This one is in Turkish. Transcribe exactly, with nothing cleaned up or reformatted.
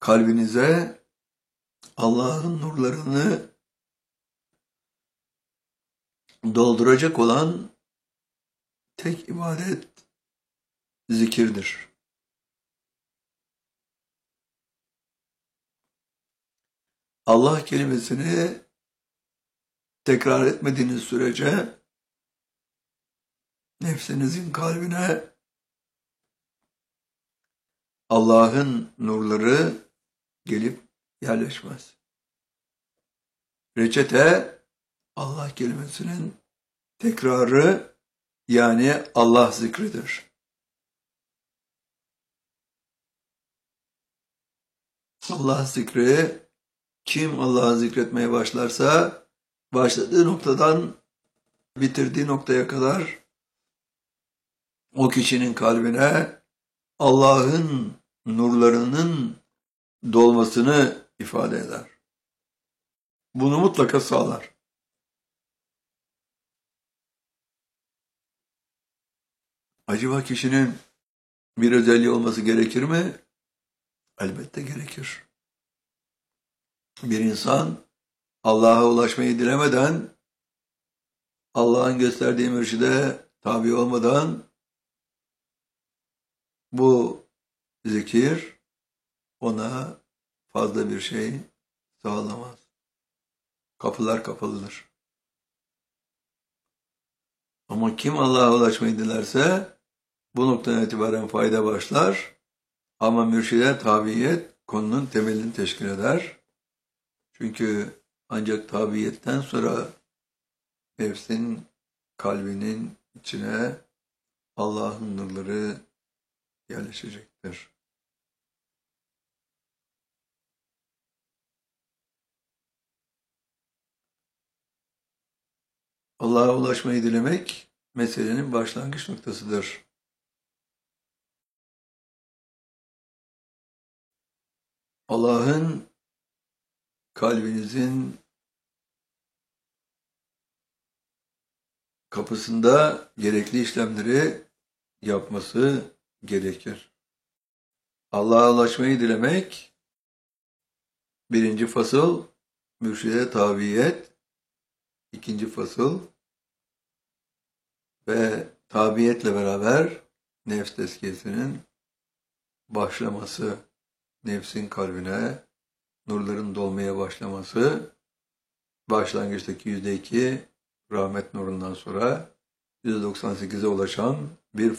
kalbinize Allah'ın nurlarını dolduracak olan tek ibadet zikirdir. Allah kelimesini tekrar etmediğiniz sürece nefsinizin kalbine Allah'ın nurları gelip yerleşmez. Reçete Allah kelimesinin tekrarı, yani Allah zikridir. Allah zikri, kim Allah'ı zikretmeye başlarsa başladığı noktadan bitirdiği noktaya kadar o kişinin kalbine Allah'ın nurlarının dolmasını ifade eder. Bunu mutlaka sağlar. Acaba kişinin bir özelliği olması gerekir mi? Elbette gerekir. Bir insan Allah'a ulaşmayı dilemeden, Allah'ın gösterdiği mürşide tabi olmadan bu zikir ona fazla bir şey sağlamaz. Kapılar kapalıdır. Ama kim Allah'a ulaşmayı dilerse bu noktadan itibaren fayda başlar. Ama mürşide tabiyet konunun temelini teşkil eder. Çünkü ancak tabiyetten sonra nefsin, kalbinin içine Allah'ın nurları yerleşecektir. Allah'a ulaşmayı dilemek meselenin başlangıç noktasıdır. Allah'ın kalbinizin kapısında gerekli işlemleri yapması gerekir. Allah'a ulaşmayı dilemek, birinci fasıl mürşide tabiyet, ikinci fasıl ve tabiyetle beraber nefs tezkiyesinin başlaması, nefsin kalbine nurların dolmaya başlaması, başlangıçtaki yüzde iki rahmet nurundan sonra yüzde doksan sekize ulaşan bir